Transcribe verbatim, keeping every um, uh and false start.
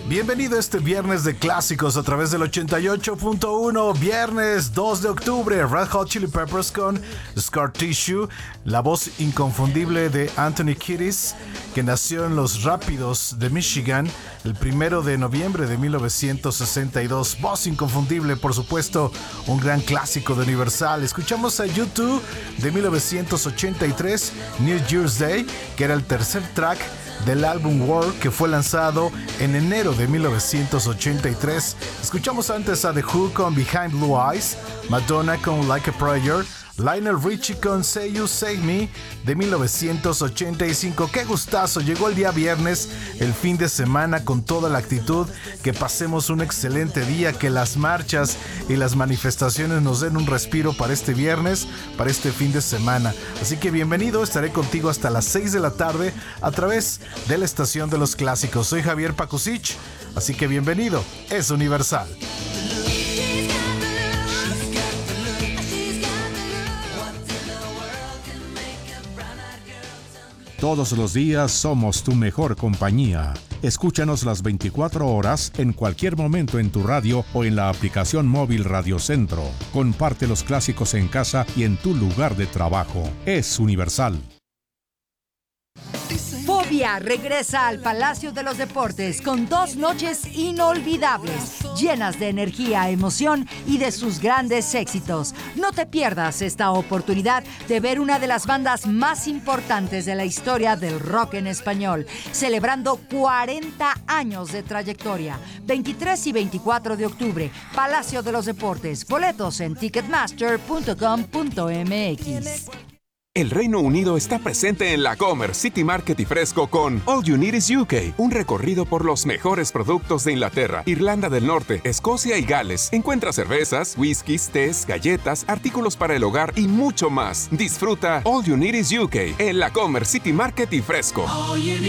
Bienvenido este viernes de clásicos a través del ochenta y ocho punto uno, viernes dos de octubre, Red Hot Chili Peppers con Scar Tissue, la voz inconfundible de Anthony Kiedis, que nació en Los Rápidos de Michigan el primero de noviembre de mil novecientos sesenta y dos. Voz inconfundible, por supuesto, un gran clásico de Universal. Escuchamos a U dos de mil novecientos ochenta y tres, New Year's Day, que era el tercer track del álbum World, que fue lanzado en enero de mil novecientos ochenta y tres. Escuchamos antes a The Who con Behind Blue Eyes, Madonna con Like a Prayer, Lionel Richie con Say You Say Me de mil novecientos ochenta y cinco. ¡Qué gustazo! Llegó el día viernes, el fin de semana con toda la actitud. Que pasemos un excelente día, que las marchas y las manifestaciones nos den un respiro para este viernes, para este fin de semana. Así que bienvenido, estaré contigo hasta las seis de la tarde a través de la estación de los clásicos. Soy Javier Pakusich, así que bienvenido, es Universal. Todos los días somos tu mejor compañía. Escúchanos las veinticuatro horas en cualquier momento en tu radio o en la aplicación móvil Radio Centro. Comparte los clásicos en casa y en tu lugar de trabajo. Es Universal. Fobia regresa al Palacio de los Deportes con dos noches inolvidables, llenas de energía, emoción y de sus grandes éxitos. No te pierdas esta oportunidad de ver una de las bandas más importantes de la historia del rock en español, celebrando cuarenta años de trayectoria. veintitrés y veinticuatro de octubre, Palacio de los Deportes. Boletos en ticketmaster punto com punto m x. El Reino Unido está presente en la Comer City Market y Fresco con All You Need Is U K, un recorrido por los mejores productos de Inglaterra, Irlanda del Norte, Escocia y Gales. Encuentra cervezas, whiskies, tés, galletas, artículos para el hogar y mucho más. Disfruta All You Need Is U K en la Comer City Market y Fresco.